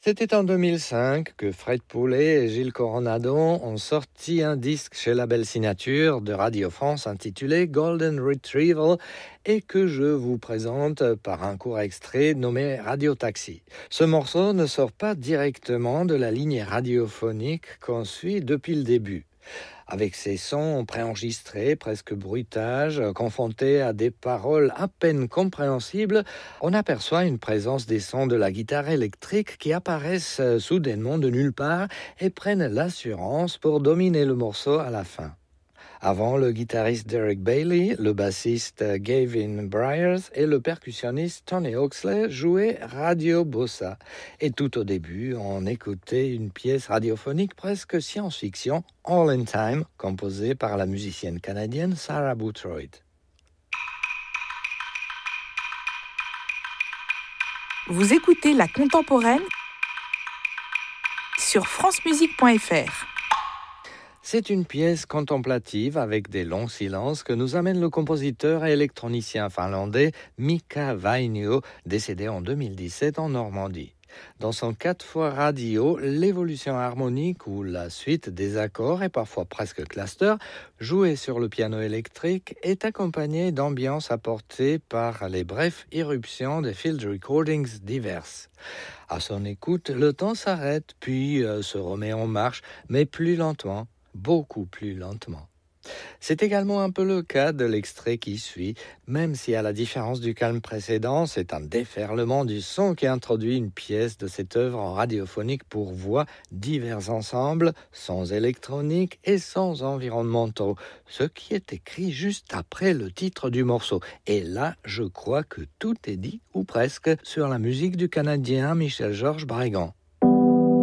C'était en 2005 que Fred Poulet et Gilles Coronado ont sorti un disque chez Label Signature de Radio France intitulé Golden Retrieval et que je vous présente par un court extrait nommé Radio Taxi. Ce morceau ne sort pas directement de la ligne radiophonique qu'on suit depuis le début. Avec ses sons préenregistrés, presque bruitages, confrontés à des paroles à peine compréhensibles, on aperçoit une présence des sons de la guitare électrique qui apparaissent soudainement de nulle part et prennent l'assurance pour dominer le morceau à la fin. Avant, le guitariste Derek Bailey, le bassiste Gavin Bryars et le percussionniste Tony Oxley jouaient Radio Bossa. Et tout au début, on écoutait une pièce radiophonique presque science-fiction, All in Time, composée par la musicienne canadienne Sarah Boothroyd. Vous écoutez La Contemporaine sur francemusique.fr. C'est une pièce contemplative avec des longs silences que nous amène le compositeur et électronicien finlandais Mika Vainio, décédé en 2017 en Normandie. Dans son 4x radio, l'évolution harmonique ou la suite des accords et parfois presque cluster, jouée sur le piano électrique, est accompagnée d'ambiances apportées par les brèves irruptions des field recordings diverses. À son écoute, le temps s'arrête puis se remet en marche, mais plus lentement. Beaucoup plus lentement. C'est également un peu le cas de l'extrait qui suit, même si à la différence du calme précédent, c'est un déferlement du son qui introduit une pièce de cette œuvre en radiophonique pour voix divers ensembles, sons électroniques et sons environnementaux, ce qui est écrit juste après le titre du morceau. Et là, je crois que tout est dit, ou presque, sur la musique du Canadien Michel-Georges Brégant.